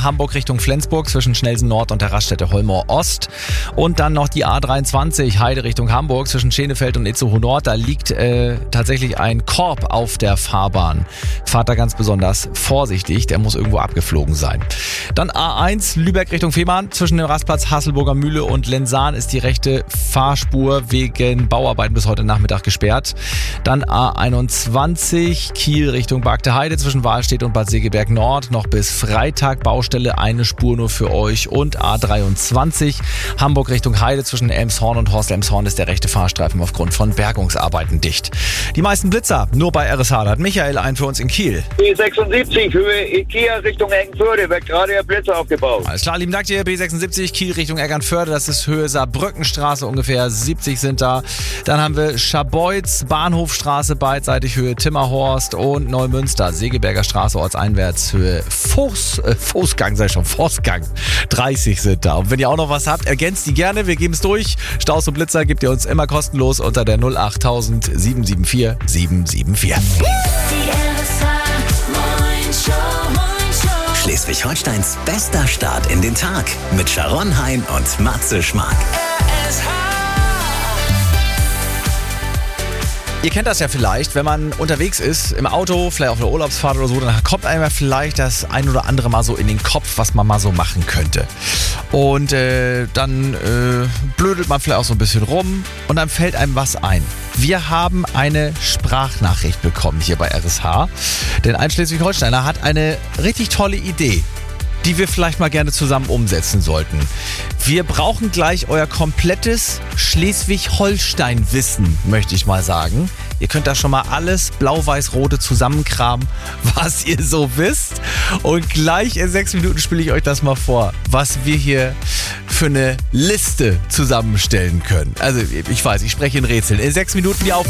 Hamburg Richtung Flensburg zwischen Schnelsen Nord und der Raststätte Holmau Ost. Und dann noch die A23 Heide Richtung Hamburg zwischen Schenefeld und Itzehoe Nord. Da liegt tatsächlich ein Korb auf der Fahrbahn. Fahrt da ganz besonders vorsichtig, der muss irgendwo abgeflogen sein. Dann A1 Lübeck Richtung Fehmarn. Zwischen dem Rastplatz Hasselburger Mühle und Lensahn ist die rechte Fahrspur wegen Bauarbeiten bis heute Nachmittag gesperrt. Dann A21 Kiel Richtung Bargte Heide zwischen Wahlstedt und Bad Segeberg Nord. Noch bis Freitag Baustelle, eine Spur nur für euch. Und A23 Hamburg Richtung Heide zwischen Elmshorn und Horst Elmshorn ist der rechte Fahrstreifen aufgrund von Bergungsarbeiten dicht. Die meisten Blitzer nur bei RSH. Da hat Michael einen für uns in Kiel. B76 Höhe Ikea Richtung Eckernförde wird gerade der Blitzer aufgebaut. Alles klar, lieben Dank dir. B76 Kiel Richtung Eckernförde, das ist Höhe Saarbrückenstraße, ungefähr 70 sind da. Dann haben wir Schabeutz, Bahnhofstraße beidseitig Höhe Timmerhorst und Neumünster, Segeberger Straße ortseinwärts Höhe Forstgang 30 sind da. Und wenn ihr auch noch was habt, ergänzt die gerne, wir geben es durch. Staus und Blitzer gebt ihr uns immer kostenlos unter der 08000 774 774. Schleswig-Holsteins bester Start in den Tag mit Sharon Hein und Matze Schmark. Ihr kennt das ja vielleicht, wenn man unterwegs ist, im Auto, vielleicht auf der Urlaubsfahrt oder so, dann kommt einem ja vielleicht das ein oder andere mal so in den Kopf, was man mal so machen könnte. Und dann blödelt man vielleicht auch so ein bisschen rum und dann fällt einem was ein. Wir haben eine Sprachnachricht bekommen hier bei RSH, denn ein Schleswig-Holsteiner hat eine richtig tolle Idee, die wir vielleicht mal gerne zusammen umsetzen sollten. Wir brauchen gleich euer komplettes Schleswig-Holstein-Wissen, möchte ich mal sagen. Ihr könnt da schon mal alles blau-weiß-rote zusammenkramen, was ihr so wisst. Und gleich in 6 Minuten spiele ich euch das mal vor, was wir hier für eine Liste zusammenstellen können. Also ich weiß, ich spreche in Rätseln. In 6 Minuten die Aufnahme.